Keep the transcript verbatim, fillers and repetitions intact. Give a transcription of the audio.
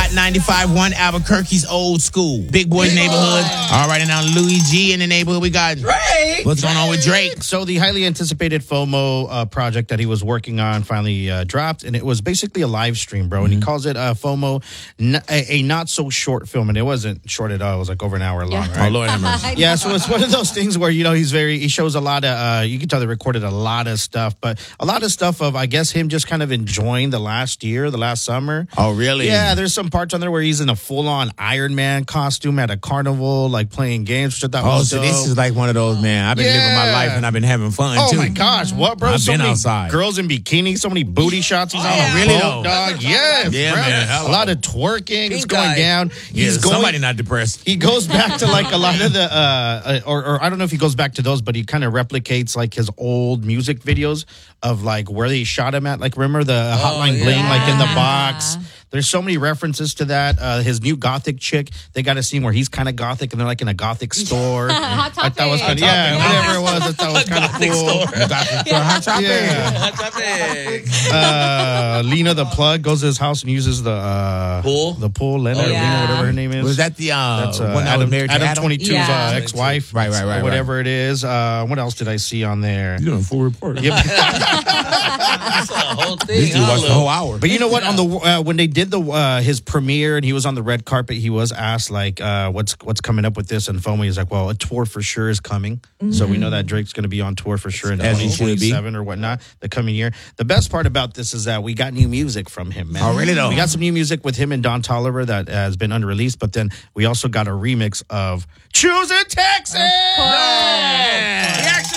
Hot ninety-five point one Albuquerque's old school. Big Boy's neighborhood. All right, and now Louis G in the neighborhood. We got Drake. What's going on with Drake? So the highly anticipated FOMO uh, project that he was working on finally uh, dropped, and it was basically a live stream, bro. And Mm-hmm. he calls it uh, FOMO, n- a, a not so short film, and it wasn't short at all. It was like over an hour long. Yeah. Right? Oh, Lord have mercy. Yeah, so it's one of those things where, you know, he's very, he shows a lot of, uh, you can tell they recorded a lot of stuff, but a lot of stuff of, I guess, him just kind of enjoying the last year, the last summer. Oh, really? Yeah, there's some parts on there where he's in a full-on Iron Man costume at a carnival, like playing games, which I thought Oh, was so dope. this is like one of those, man. I've been living my Yeah. life and I've been having fun, Oh too. my gosh, what, bro? I've so been many outside. girls in bikinis, so many booty shots. He's on yeah. a Really, boat, though? dog. Yes, Yeah, bro. man. A lot of twerking. It's Pink going eye. down. Yeah, He's going. somebody not depressed. He goes back to like a lot of the, uh, uh, or, or I don't know if he goes back to those, but he kind of replicates like his old music videos of like where they shot him at. Like, remember the Hotline yeah. Bling, like in the box? There's so many references to that. Uh, his new gothic chick, they got a scene where he's kind of gothic and they're like in a gothic store. Hot I thought it was kind Topic. of, yeah, whatever it was. I thought it was kind of Gothic cool. store. Hot topic. Yeah. Hot topic. Uh, Lena the plug goes to his house and uses the uh, Pool? the pool. Lena, Oh, Lena, yeah. whatever her name is. Was that the uh, That's uh, one that was Adam, married to Adam, Adam? twenty-two's Yeah. uh, ex-wife, Right, right, right, or whatever it is. Uh, what else did I see on there? You doing a full report. Yep. That's the whole thing. These dude huh, watched the Lil? whole hour. But you know what? On the uh, when they did the uh, his premiere and he was on the red carpet, he was asked like, uh, "What's what's coming up with this?" And FOMO is like, "Well, a tour for sure is coming." So we know that Drake's going to be on tour for sure in As he twenty should be. twenty-seven or whatnot, the coming year. The best part about this is that we got new music from him, man. Oh, really, though? We got some new music with him and Don Toliver that has been unreleased, but then we also got a remix of "Choosing Texas." Of course. He actually